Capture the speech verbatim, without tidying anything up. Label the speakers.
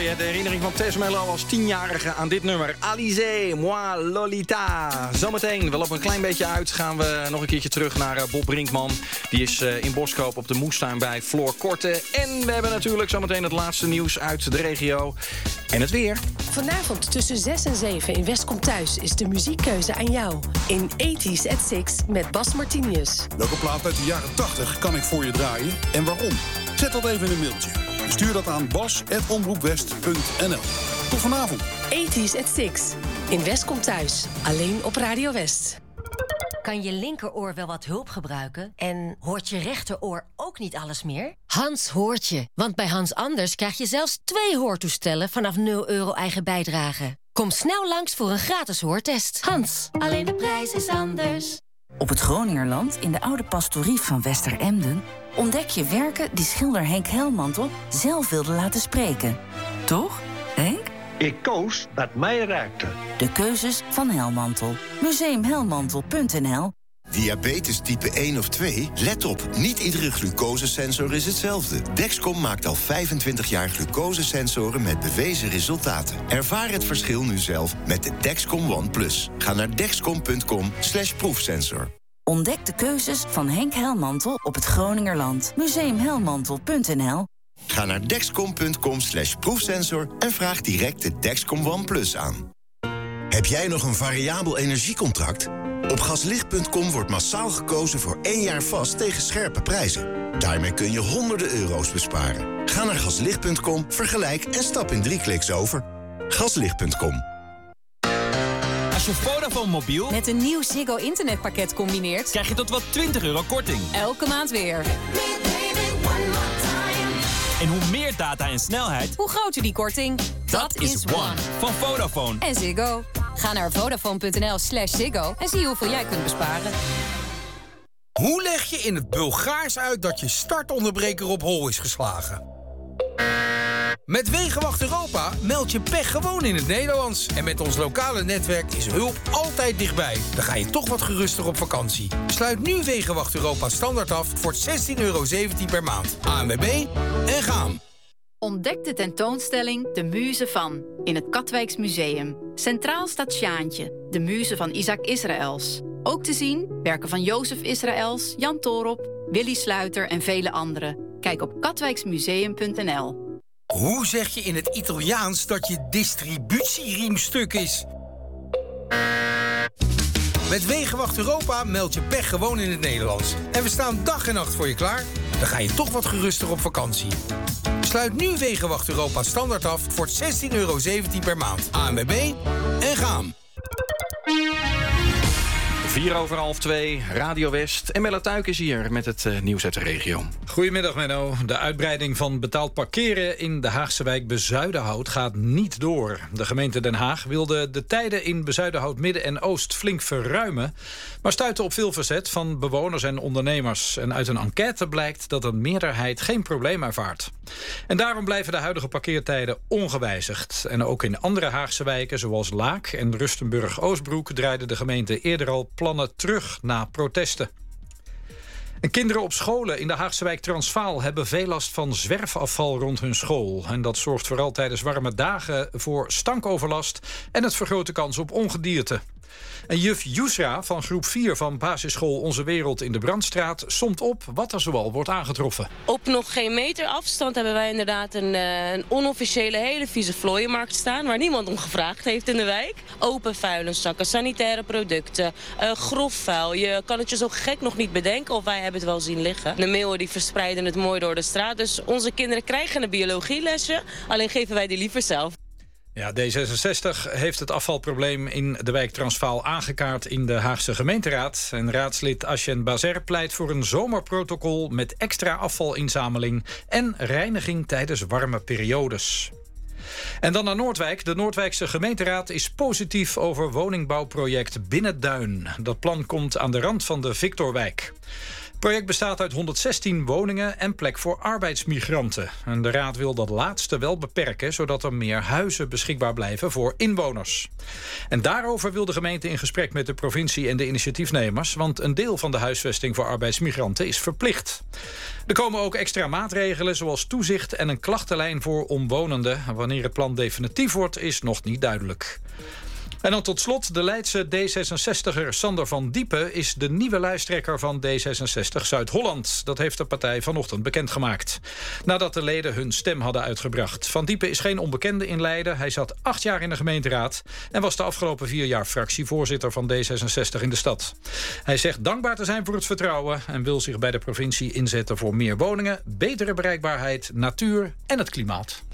Speaker 1: mooi, hè? De herinnering van Tess Melo als tienjarige aan dit nummer. Alizé, moi, Lolita. Zometeen, wel op een klein beetje uit, gaan we nog een keertje terug naar uh, Bob Brinkman. Die is uh, in Boskoop op de moestuin bij Floor Korte. En we hebben natuurlijk zometeen het laatste nieuws uit de regio. En het weer.
Speaker 2: Vanavond tussen zes en zeven in Westkom Thuis is de muziekkeuze aan jou. In tachtiger at zes met Bas Martinius.
Speaker 3: Welke plaat uit de jaren tachtig kan ik voor je draaien en waarom? Zet dat even in een mailtje. Stuur dat aan bas at omroepwest punt n l. Tot vanavond.
Speaker 2: tachtiger at zes in Westkom Thuis. Alleen op Radio West.
Speaker 4: Kan je linkeroor wel wat hulp gebruiken? En hoort je rechteroor ook niet alles meer? Hans hoort je. Want bij Hans Anders krijg je zelfs twee hoortoestellen vanaf nul euro eigen bijdrage. Kom snel langs voor een gratis hoortest. Hans, alleen de prijs is anders.
Speaker 5: Op het Groningerland, in de oude pastorie van Westeremden, ontdek je werken die schilder Henk Helmantel zelf wilde laten spreken. Toch, Henk?
Speaker 6: Ik koos wat mij raakte.
Speaker 5: De keuzes van Helmantel. museum helmantel punt n l.
Speaker 7: Diabetes type één of twee? Let op, niet iedere glucosesensor is hetzelfde. Dexcom maakt al vijfentwintig jaar glucosesensoren met bewezen resultaten. Ervaar het verschil nu zelf met de Dexcom One Plus. Ga naar dexcom punt com slash proefsensor.
Speaker 5: Ontdek de keuzes van Henk Helmantel op het Groningerland. museum helmantel punt n l.
Speaker 7: Ga naar dexcom punt com slash proefsensor en vraag direct de Dexcom One Plus aan. Heb jij nog een variabel energiecontract? Op gaslicht punt com wordt massaal gekozen voor één jaar vast tegen scherpe prijzen. Daarmee kun je honderden euro's besparen. Ga naar gaslicht punt com, vergelijk en stap in drie kliks over. gaslicht punt com.
Speaker 8: Als je Vodafone mobiel
Speaker 9: met een nieuw Ziggo internetpakket combineert,
Speaker 8: krijg je tot wel twintig euro korting.
Speaker 9: Elke maand weer.
Speaker 8: En hoe meer data en snelheid,
Speaker 9: hoe groter die korting.
Speaker 8: Dat is One van Vodafone.
Speaker 9: En Ziggo. Ga naar vodafone punt n l slash Ziggo en zie hoeveel jij kunt besparen.
Speaker 10: Hoe leg je in het Bulgaars uit dat je startonderbreker op hol is geslagen? Met Wegenwacht Europa meld je pech gewoon in het Nederlands. En met ons lokale netwerk is hulp altijd dichtbij. Dan ga je toch wat geruster op vakantie. Sluit nu Wegenwacht Europa standaard af voor zestien euro zeventien per maand. A N W B en gaan.
Speaker 11: Ontdek de tentoonstelling De Muze van in het Katwijks Museum. Centraal staat Sjaantje, de muze van Isaac Israëls. Ook te zien werken van Jozef Israëls, Jan Toorop, Willy Sluiter en vele anderen. Kijk op katwijksmuseum punt n l.
Speaker 10: Hoe zeg je in het Italiaans dat je distributieriem-stuk is? Met Wegenwacht Europa meld je pech gewoon in het Nederlands. En we staan dag en nacht voor je klaar. Dan ga je toch wat geruster op vakantie. Sluit nu Wegenwacht Europa standaard af voor zestien euro zeventien per maand. A N W B en gaan.
Speaker 1: Vier over half twee, Radio West. En Melle Tuik is hier met het uh, nieuws uit de regio.
Speaker 12: Goedemiddag Menno. De uitbreiding van betaald parkeren in de Haagse wijk Bezuidenhout gaat niet door. De gemeente Den Haag wilde de tijden in Bezuidenhout Midden en Oost flink verruimen, maar stuitte op veel verzet van bewoners en ondernemers. En uit een enquête blijkt dat een meerderheid geen probleem ervaart. En daarom blijven de huidige parkeertijden ongewijzigd. En ook in andere Haagse wijken zoals Laak en Rustenburg-Oostbroek draaide de gemeente eerder al plannen terug na protesten. En kinderen op scholen in de Haagse wijk Transvaal hebben veel last van zwerfafval rond hun school. En dat zorgt vooral tijdens warme dagen voor stankoverlast en het vergroot de kans op ongedierte. En juf Yusra van groep vier van basisschool Onze Wereld in de Brandstraat somt op wat er zoal wordt aangetroffen.
Speaker 13: Op nog geen meter afstand hebben wij inderdaad een, uh, een onofficiële hele vieze vlooienmarkt staan, waar niemand om gevraagd heeft in de wijk. Open vuilniszakken, sanitaire producten, uh, grof vuil. Je kan het je zo gek nog niet bedenken, of wij hebben het wel zien liggen. De meeuwen die verspreiden het mooi door de straat, dus onze kinderen krijgen een biologielesje, alleen geven wij die liever zelf.
Speaker 12: Ja, D zesenzestig heeft het afvalprobleem in de wijk Transvaal aangekaart in de Haagse gemeenteraad. En raadslid Asjen Bazer pleit voor een zomerprotocol met extra afvalinzameling en reiniging tijdens warme periodes. En dan naar Noordwijk. De Noordwijkse gemeenteraad is positief over woningbouwproject Binnenduin. Dat plan komt aan de rand van de Victorwijk. Het project bestaat uit honderdzestien woningen en plek voor arbeidsmigranten. En de Raad wil dat laatste wel beperken, zodat er meer huizen beschikbaar blijven voor inwoners. En daarover wil de gemeente in gesprek met de provincie en de initiatiefnemers, want een deel van de huisvesting voor arbeidsmigranten is verplicht. Er komen ook extra maatregelen, zoals toezicht en een klachtenlijn voor omwonenden. Wanneer het plan definitief wordt, is nog niet duidelijk. En dan tot slot, de Leidse D zesenzestigger Sander van Diepen is de nieuwe lijsttrekker van D zesenzestig Zuid-Holland. Dat heeft de partij vanochtend bekendgemaakt. Nadat de leden hun stem hadden uitgebracht. Van Diepen is geen onbekende in Leiden. Hij zat acht jaar in de gemeenteraad en was de afgelopen vier jaar fractievoorzitter van D zesenzestig in de stad. Hij zegt dankbaar te zijn voor het vertrouwen en wil zich bij de provincie inzetten voor meer woningen, betere bereikbaarheid, natuur en het klimaat.